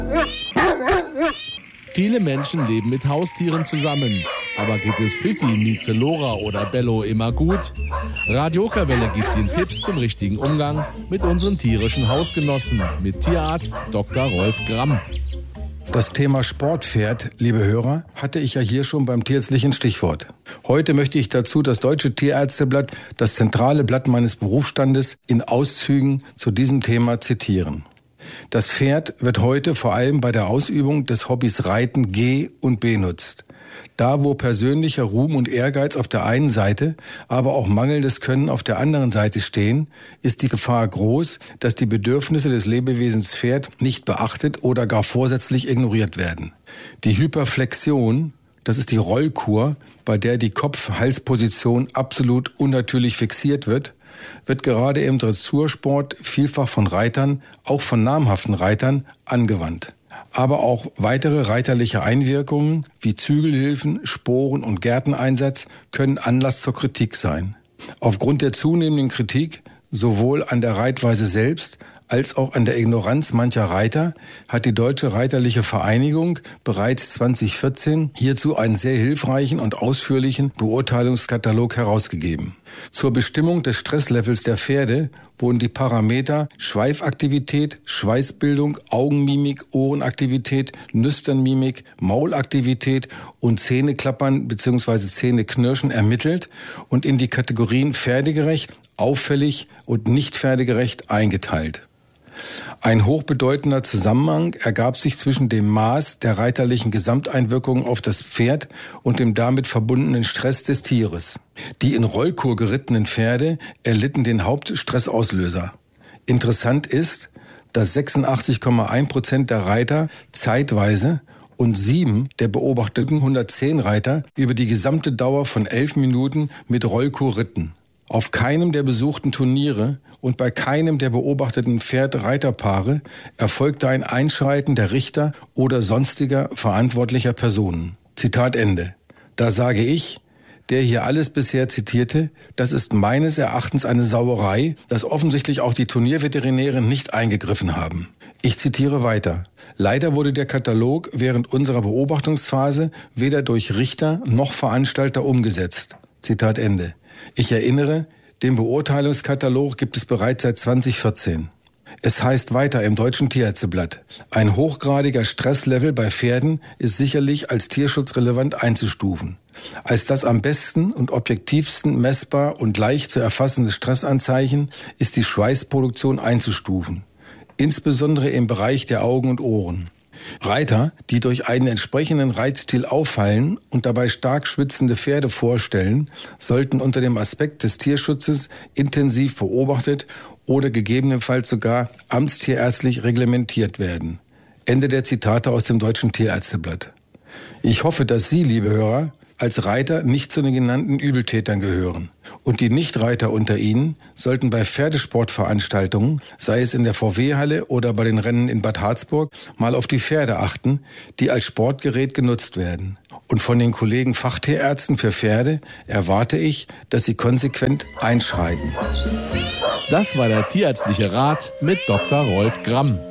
Viele Menschen leben mit Haustieren zusammen. Aber geht es Fifi, Mieze, Lora oder Bello immer gut? Radio Okerwelle gibt Ihnen Tipps zum richtigen Umgang mit unseren tierischen Hausgenossen. Mit Tierarzt Dr. Rolf Gramm. Das Thema Sportpferd, liebe Hörer, hatte ich ja hier schon beim tierärztlichen Stichwort. Heute möchte ich dazu das Deutsche Tierärzteblatt, das zentrale Blatt meines Berufsstandes, in Auszügen zu diesem Thema zitieren. Das Pferd wird heute vor allem bei der Ausübung des Hobbys Reiten G und benutzt. Da, wo persönlicher Ruhm und Ehrgeiz auf der einen Seite, aber auch mangelndes Können auf der anderen Seite stehen, ist die Gefahr groß, dass die Bedürfnisse des Lebewesens Pferd nicht beachtet oder gar vorsätzlich ignoriert werden. Die Hyperflexion, das ist die Rollkur, bei der die Kopf-Hals-Position absolut unnatürlich fixiert wird gerade im Dressursport vielfach von Reitern, auch von namhaften Reitern, angewandt. Aber auch weitere reiterliche Einwirkungen wie Zügelhilfen, Sporen und Gärteneinsatz können Anlass zur Kritik sein. Aufgrund der zunehmenden Kritik sowohl an der Reitweise selbst als auch an der Ignoranz mancher Reiter hat die Deutsche Reiterliche Vereinigung bereits 2014 hierzu einen sehr hilfreichen und ausführlichen Beurteilungskatalog herausgegeben. Zur Bestimmung des Stresslevels der Pferde wurden die Parameter Schweifaktivität, Schweißbildung, Augenmimik, Ohrenaktivität, Nüsternmimik, Maulaktivität und Zähneklappern bzw. Zähneknirschen ermittelt und in die Kategorien pferdegerecht, auffällig und nicht pferdegerecht eingeteilt. Ein hochbedeutender Zusammenhang ergab sich zwischen dem Maß der reiterlichen Gesamteinwirkungen auf das Pferd und dem damit verbundenen Stress des Tieres. Die in Rollkur gerittenen Pferde erlitten den Hauptstressauslöser. Interessant ist, dass 86,1% der Reiter zeitweise und 7 der beobachteten 110 Reiter über die gesamte Dauer von 11 Minuten mit Rollkur ritten. Auf keinem der besuchten Turniere und bei keinem der beobachteten Pferd-Reiterpaare erfolgte ein Einschreiten der Richter oder sonstiger verantwortlicher Personen. Zitat Ende. Da sage ich, der hier alles bisher zitierte, das ist meines Erachtens eine Sauerei, dass offensichtlich auch die Turnierveterinäre nicht eingegriffen haben. Ich zitiere weiter. Leider wurde der Katalog während unserer Beobachtungsphase weder durch Richter noch Veranstalter umgesetzt. Zitat Ende. Ich erinnere, den Beurteilungskatalog gibt es bereits seit 2014. Es heißt weiter im Deutschen Tierärzteblatt, ein hochgradiger Stresslevel bei Pferden ist sicherlich als tierschutzrelevant einzustufen. Als das am besten und objektivsten messbar und leicht zu erfassende Stressanzeichen ist die Schweißproduktion einzustufen, insbesondere im Bereich der Augen und Ohren. Reiter, die durch einen entsprechenden Reitstil auffallen und dabei stark schwitzende Pferde vorstellen, sollten unter dem Aspekt des Tierschutzes intensiv beobachtet oder gegebenenfalls sogar amtstierärztlich reglementiert werden. Ende der Zitate aus dem Deutschen Tierärzteblatt. Ich hoffe, dass Sie, liebe Hörer, als Reiter nicht zu den genannten Übeltätern gehören. Und die Nichtreiter unter Ihnen sollten bei Pferdesportveranstaltungen, sei es in der VW-Halle oder bei den Rennen in Bad Harzburg, mal auf die Pferde achten, die als Sportgerät genutzt werden. Und von den Kollegen Fachtierärzten für Pferde erwarte ich, dass sie konsequent einschreiten. Das war der tierärztliche Rat mit Dr. Rolf Gramm.